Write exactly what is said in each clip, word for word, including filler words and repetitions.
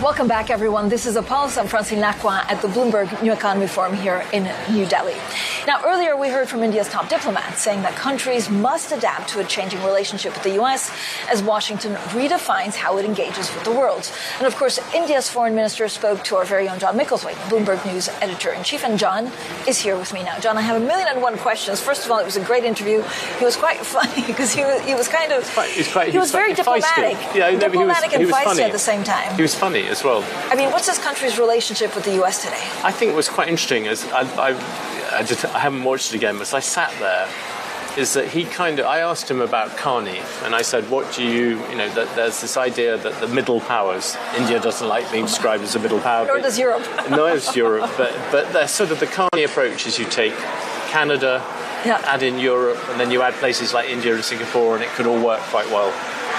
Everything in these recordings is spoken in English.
Welcome back, everyone. This is Apollo Francine Lacqua at the Bloomberg New Economy Forum here in New Delhi. Now, earlier we heard from India's top diplomat saying that countries must adapt to a changing relationship with the U S as Washington redefines how it engages with the world. And of course, India's foreign minister spoke to our very own John Micklethwait, Bloomberg News editor-in-chief. And John is here with me now. John, I have a million and one questions. First of all, it was a great interview. He was quite funny because he was, he was kind of, quite, he was, quite, he was very diplomatic. Yeah, diplomatic he was, he was and feisty funny at the same time. He was funny as well. I mean, what's this country's relationship with the U S today? I think it was quite interesting. As I, I, I, just, I haven't watched it again, but as I sat there, is that he kind of, I asked him about Carney, and I said, what do you, you know, that there's this idea that the middle powers, India doesn't like being described as a middle power. Nor does Europe. No, it's Europe, but, but there's sort of the Carney approach is you take Canada, yeah. add in Europe, and then you add places like India and Singapore, and it could all work quite well.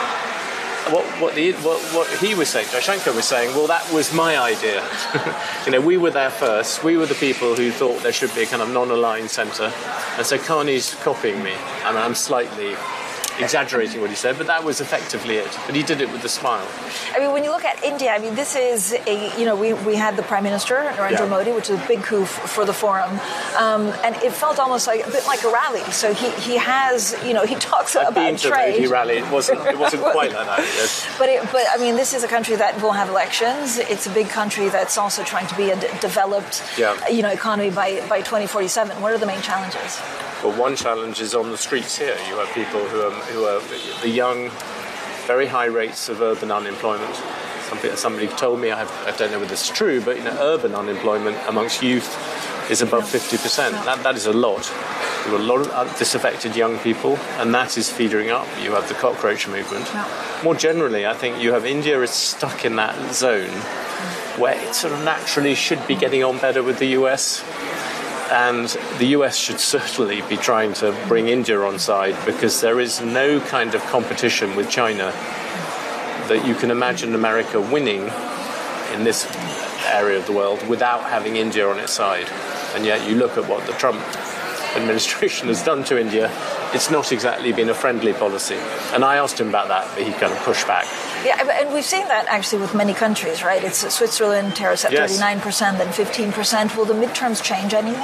What, what, the, what, what he was saying, Jaishankar was saying, well, that was my idea. you know, we were there first. We were the people who thought there should be a kind of non-aligned centre. And so Carney's copying me. I mean, I'm slightly exaggerating what he said, but that was effectively it. But he did it with a smile. I mean, when you look at India, I mean, this is a, you know, we, we had the Prime Minister, Narendra yeah. Modi, which is a big coup f- for the forum. Um, and it felt almost like a bit like a rally. So he, he has, you know, he talks I've about been to trade. He rally. It wasn't, it wasn't quite like that. Yes. But, it, but, I mean, this is a country that will have elections. It's a big country that's also trying to be a d- developed, yeah. you know, economy by, by twenty forty-seven. What are the main challenges? Well, one challenge is on the streets here. You have people who are, who are the young, very high rates of urban unemployment. Somebody, somebody told me, I, have, I don't know whether this is true, but you know, urban unemployment amongst youth is above fifty percent. That, that is a lot. There are a lot of disaffected young people, and that is feeding up. You have the cockroach movement. Yeah. More generally, I think you have India is stuck in that zone where it sort of naturally should be getting on better with the U S. And the U S should certainly be trying to bring India on side, because there is no kind of competition with China that you can imagine America winning in this area of the world without having India on its side. And yet you look at what the Trump administration has done to India, it's not exactly been a friendly policy. And I asked him about that, but he kind of pushed back. Yeah, and we've seen that actually with many countries, right? It's Switzerland, tariffs at yes. thirty-nine percent, then fifteen percent. Will the midterms change anything?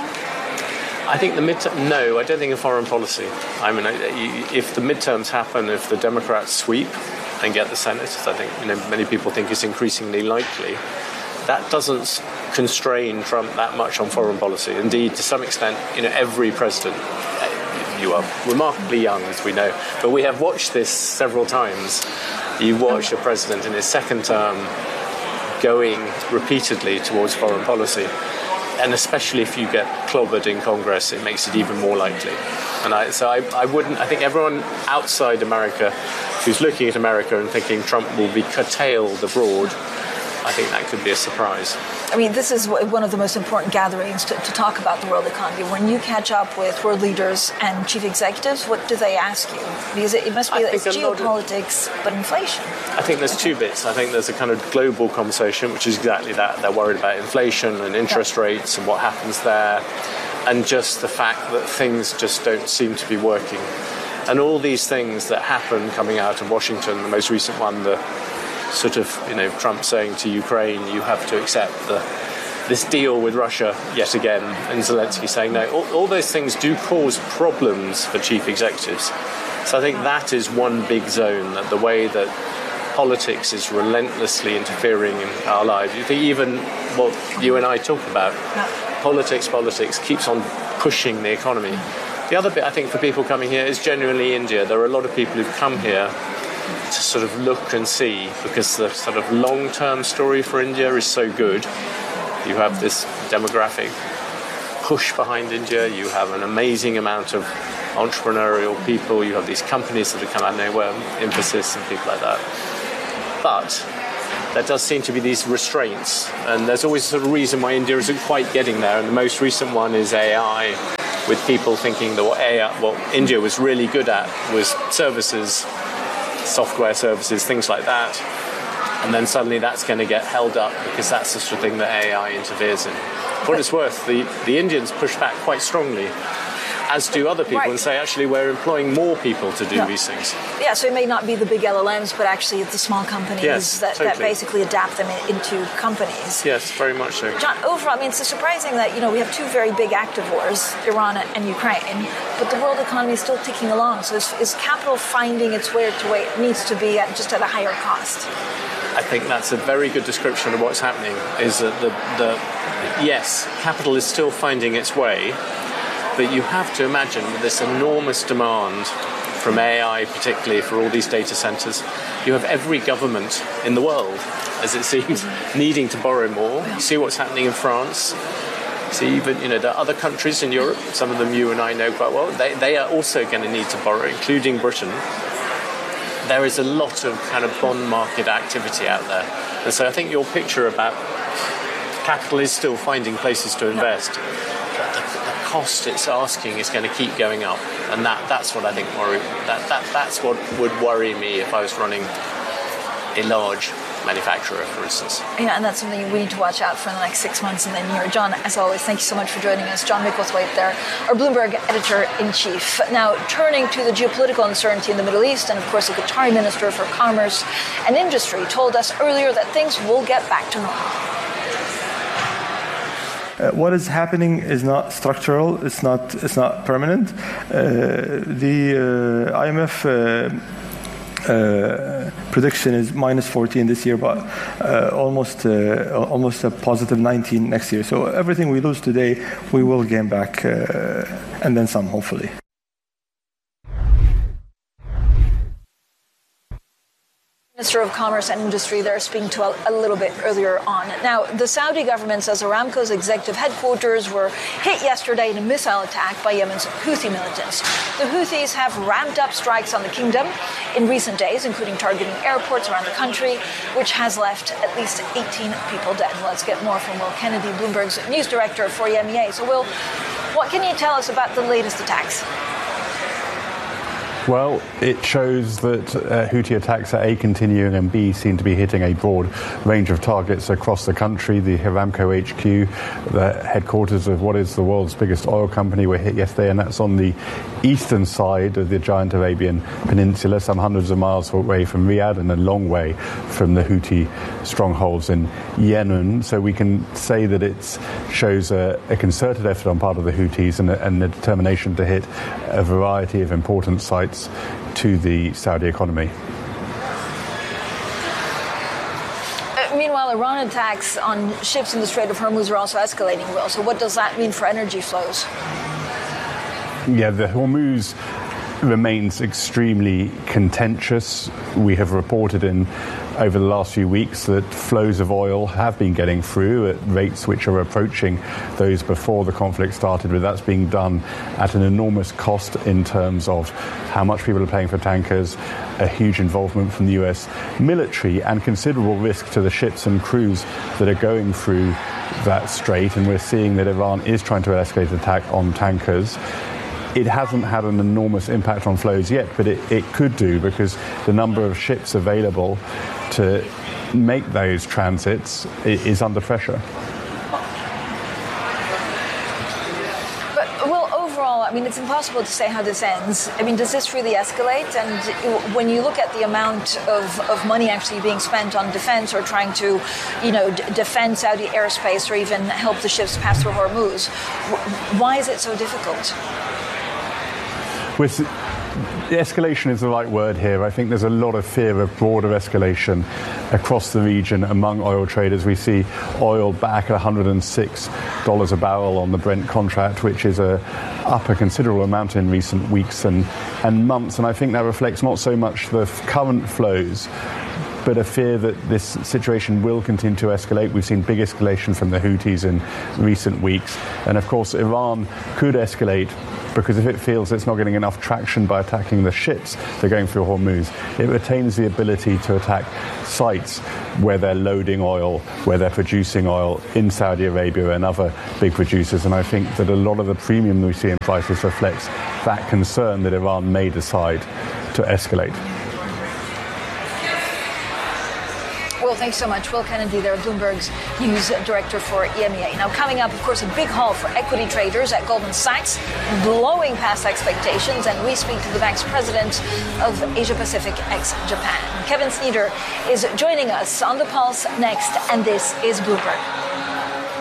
I think the midterm, no, I don't think in foreign policy. I mean, if the midterms happen, if the Democrats sweep and get the Senate, I think, you know, many people think is increasingly likely, that doesn't constrain Trump that much on foreign policy. Indeed, to some extent, you know, every president, you are remarkably young, as we know, but we have watched this several times. You watch a president in his second term going repeatedly towards foreign policy, and especially if you get clobbered in Congress, it makes it even more likely. And I, so I, I wouldn't, I think everyone outside America who's looking at America and thinking Trump will be curtailed abroad, I think that could be a surprise. I mean, this is one of the most important gatherings to, to talk about the world economy. When you catch up with world leaders and chief executives, what do they ask you? Because it, it must be it's geopolitics, of, but inflation. I think there's two bits. I think there's a kind of global conversation, which is exactly that. They're worried about inflation and interest yeah. rates and what happens there, and just the fact that things just don't seem to be working. And all these things that happen coming out of Washington, the most recent one, the sort of, you know, Trump saying to Ukraine, you have to accept the, this deal with Russia yet again, and Zelensky saying no. All, all those things do cause problems for chief executives. So I think that is one big zone, that the way that politics is relentlessly interfering in our lives. You think even what you and I talk about, politics, politics keeps on pushing the economy. The other bit, I think, for people coming here is genuinely India. There are a lot of people who've come here to sort of look and see, because the sort of long-term story for India is so good. You have this demographic push behind India. You have an amazing amount of entrepreneurial people. You have these companies that have come out of nowhere, Infosys and people like that. But there does seem to be these restraints, and there's always a sort of reason why India isn't quite getting there. And the most recent one is A I, with people thinking that what, A I, what India was really good at was services, software services, things like that, and then suddenly that's going to get held up because that's the sort of thing that A I interferes in. For what it's worth, the, the Indians push back quite strongly. as do other people, right. and say, actually, we're employing more people to do yeah. these things. Yeah, so it may not be the big L L Ms, but actually it's the small companies yes, that, totally. that basically adapt them into companies. Yes, very much so. John, overall, I mean, it's surprising that, you know, we have two very big active wars, Iran and Ukraine, but the world economy is still ticking along. So is, is capital finding its way to where it needs to be at just at a higher cost? I think that's a very good description of what's happening, is that the, the yes, capital is still finding its way, but you have to imagine this enormous demand from A I, particularly for all these data centers. You have every government in the world, as it seems, mm-hmm. needing to borrow more. You see what's happening in France. See, even, you know, there are other countries in Europe, some of them you and I know quite well, they, they are also going to need to borrow, including Britain. There is a lot of kind of bond market activity out there. And so I think your picture about capital is still finding places to invest. But the, the cost it's asking is going to keep going up. And that, that's what I think worry, that, that, that's what would worry me if I was running a large manufacturer, for instance. Yeah, and that's something we need to watch out for in the next six months and then year. John, as always, thank you so much for joining us. John Micklethwaite there, our Bloomberg editor-in-chief. Now, turning to the geopolitical uncertainty in the Middle East, and of course the Qatari Minister for Commerce and Industry told us earlier that things will get back to normal. Uh, what is happening is not structural. It's not. It's not permanent. Uh, the uh, I M F uh, uh, prediction is minus fourteen this year, but uh, almost uh, almost a positive nineteen next year. So everything we lose today, we will gain back, uh, and then some, hopefully. Minister of Commerce and Industry there speaking to a, a little bit earlier on. Now, the Saudi government says Aramco's executive headquarters were hit yesterday in a missile attack by Yemen's Houthi militants. The Houthis have ramped up strikes on the kingdom in recent days, including targeting airports around the country, which has left at least eighteen people dead. Let's get more from Will Kennedy, Bloomberg's news director for E M E A. So, Will, what can you tell us about the latest attacks? Well, it shows that uh, Houthi attacks are A, continuing, and B, seem to be hitting a broad range of targets across the country. The Aramco H Q, the headquarters of what is the world's biggest oil company, were hit yesterday, and that's on the eastern side of the giant Arabian Peninsula, some hundreds of miles away from Riyadh and a long way from the Houthi strongholds in Yemen. So we can say that it shows a, a concerted effort on part of the Houthis and a, and a determination to hit a variety of important sites to the Saudi economy. Uh, meanwhile, Iran attacks on ships in the Strait of Hormuz are also escalating, Will. So what does that mean for energy flows? Yeah, the Hormuz remains extremely contentious. We have reported in over the last few weeks that flows of oil have been getting through at rates which are approaching those before the conflict started, but that's being done at an enormous cost in terms of how much people are paying for tankers, a huge involvement from the U S military, and considerable risk to the ships and crews that are going through that strait. And we're seeing that Iran is trying to escalate attack on tankers. It hasn't had an enormous impact on flows yet, but it, it could do, because the number of ships available to make those transits is under pressure. But, well, overall, I mean, it's impossible to say how this ends. I mean, does this really escalate? And when you look at the amount of, of money actually being spent on defense or trying to, you know, d- defend Saudi airspace or even help the ships pass through Hormuz, why is it so difficult? With escalation is the right word here. I think there's a lot of fear of broader escalation across the region among oil traders. We see oil back at one hundred six dollars a barrel on the Brent contract, which is a, up a considerable amount in recent weeks and, and months. And I think that reflects not so much the current flows, but a fear that this situation will continue to escalate. We've seen big escalation from the Houthis in recent weeks. And of course, Iran could escalate, because if it feels it's not getting enough traction by attacking the ships that are going through Hormuz, it retains the ability to attack sites where they're loading oil, where they're producing oil in Saudi Arabia and other big producers. And I think that a lot of the premium we see in prices reflects that concern that Iran may decide to escalate. Will, thanks so much. Will Kennedy there, Bloomberg's news director for E M E A. Now, coming up, of course, a big haul for equity traders at Goldman Sachs, blowing past expectations, and we speak to the bank's president of Asia Pacific ex-Japan. Kevin Sneeder is joining us on The Pulse next, and this is Bloomberg.